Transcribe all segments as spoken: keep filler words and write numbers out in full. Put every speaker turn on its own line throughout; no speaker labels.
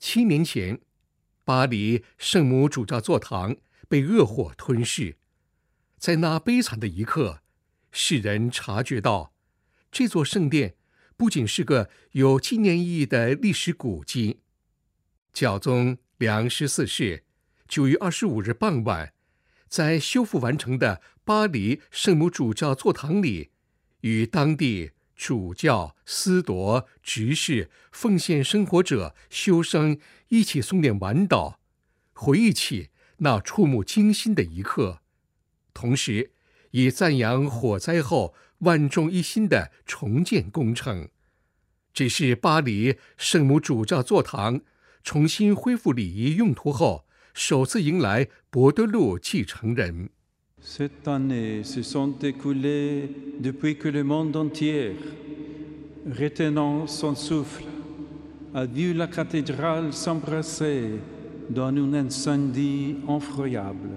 七年前，巴黎圣母主教座堂被恶火吞噬。在那悲惨的一刻，世人察觉到，这座圣殿不仅是个有纪念意义的历史古迹。教宗良十四世九月二十五日傍晚，在修复完成的巴黎圣母主教座堂里，与当地主教、司铎、执事、奉献生活者、修生一起诵念晚祷，回忆起那触目惊心的一刻，同时也赞扬火灾后万众一心的重建工程。这是巴黎圣母主教座堂重新恢复礼仪用途后，首次迎来博德路继承人。
Cette année se sont écoulées depuis que le monde entier, retenant son souffle, a vu la cathédrale s'embrasser dans un incendie effroyable.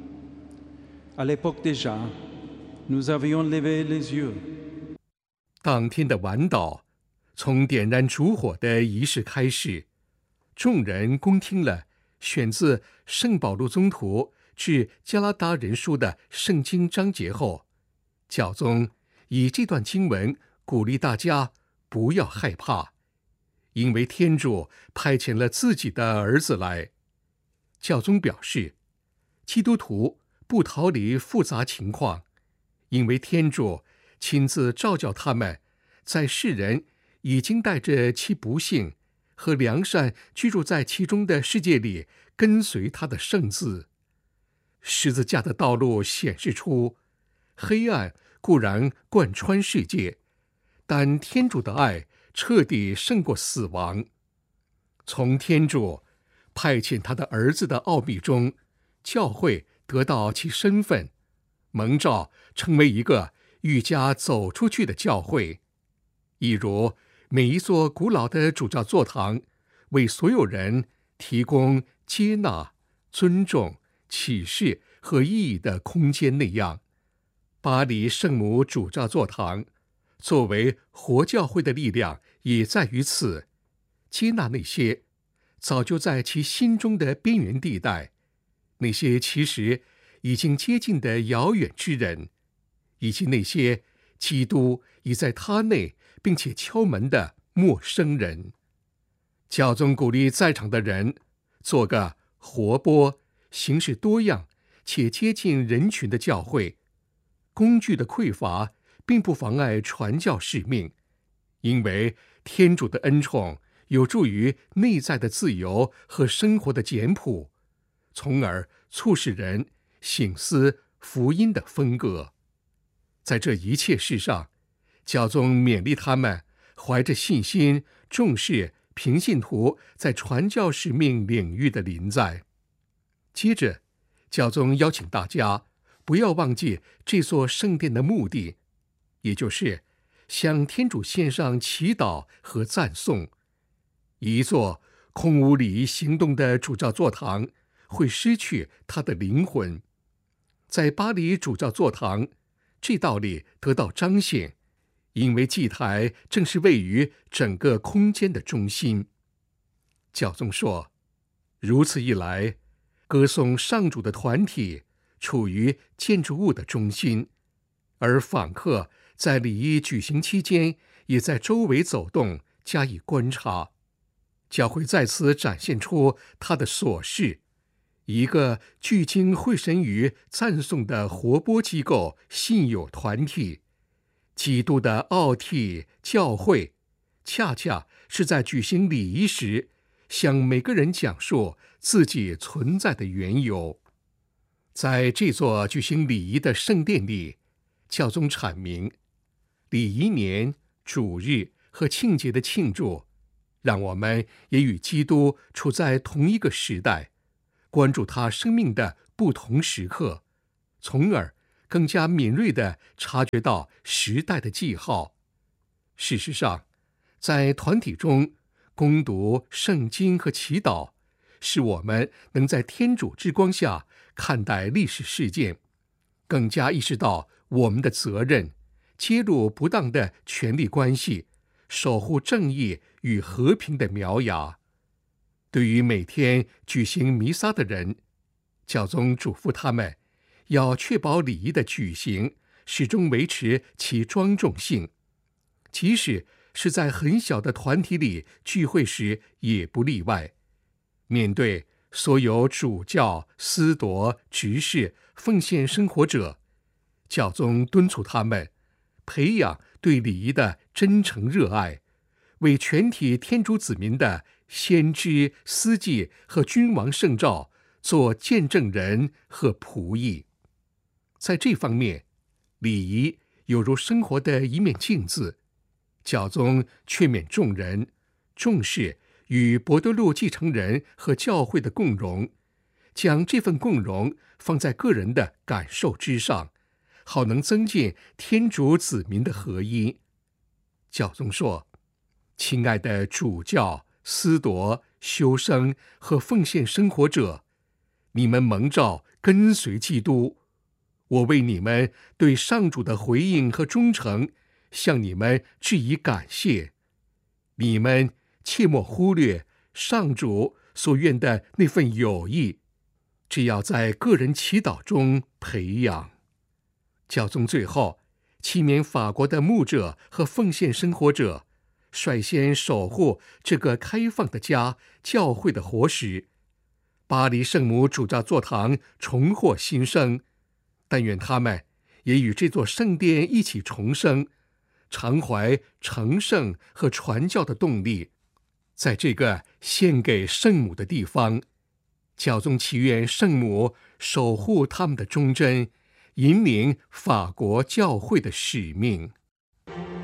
À l'époque déjà, nous avions levé les yeux.
当天的晚祷从点燃烛火的仪式开始，众人恭听了选自圣保禄宗徒致加拉达人书的圣经章节后，教宗以这段经文鼓励大家不要害怕，因为天主派遣了自己的儿子来。教宗表示，基督徒不逃离复杂情况，因为天主亲自召叫他们，在世人已经带着其不幸和良善居住在其中的世界里，跟随他的圣字。十字架的道路显示出，黑暗固然贯穿世界，但天主的爱彻底胜过死亡。从天主派遣他的儿子的奥秘中，教会得到其身份，蒙召成为一个愈加走出去的教会。一如每一座古老的主教座堂为所有人提供接纳、尊重、启示和意义的空间那样，巴黎圣母主教座堂作为活教会的力量也在于此，接纳那些早就在其心中的边缘地带，那些其实已经接近的遥远之人，以及那些基督已在他内并且敲门的陌生人。教宗鼓励在场的人做个活泼、形式多样且接近人群的教会。工具的匮乏并不妨碍传教使命，因为天主的恩宠有助于内在的自由和生活的简朴，从而促使人省思福音的风格。在这一切事上，教宗勉励他们怀着信心重视平信徒在传教使命领域的临在。接着，教宗邀请大家不要忘记这座圣殿的目的，也就是向天主献上祈祷和赞颂。一座空无礼仪行动的主教座堂会失去它的灵魂。在巴黎主教座堂，这道理得到彰显，因为祭台正是位于整个空间的中心。教宗说，如此一来，歌颂上主的团体处于建筑物的中心，而访客在礼仪举行期间也在周围走动，加以观察。教会在此展现出它的所是，一个聚精会神于赞颂的活泼机构信友团体。基督的奥体教会恰恰是在举行礼仪时向每个人讲述自己存在的缘由。在这座举行礼仪的圣殿里，教宗阐明，礼仪年、主日和庆节的庆祝让我们也与基督处在同一个时代，关注他生命的不同时刻，从而更加敏锐地察觉到时代的记号。事实上，在团体中攻读圣经和祈祷，使我们能在天主之光下看待历史事件，更加意识到我们的责任，揭露不当的权力关系，守护正义与和平的苗芽。 对于每天举行弥撒的人，教宗嘱咐他们要确保礼仪的举行始终维持其庄重性，即使是在很小的团体里聚会时也不例外。面对所有主教、司铎、执事、奉献生活者，教宗敦促他们培养对礼仪的真诚热爱，为全体天主子民的先知、司祭和君王圣召做见证人和仆役。在这方面，礼仪有如生活的一面镜子。教宗劝勉众人重视与伯多禄继承人和教会的共荣，将这份共荣放在个人的感受之上，好能增进天主子民的合一。教宗说：亲爱的主教、司铎、修生和奉献生活者，你们蒙召跟随基督，我为你们对上主的回应和忠诚向你们致以感谢。你们切莫忽略上主所愿的那份友谊，只要在个人祈祷中培养。教宗最后期勉法国的牧者和奉献生活者率先守护这个开放的家，教会的活石。巴黎圣母主教座堂重获新生，但愿他们也与这座圣殿一起重生，常怀成圣和传教的动力。在这个献给圣母的地方，教宗祈愿圣母守护他们的忠贞，引领法国教会的使命。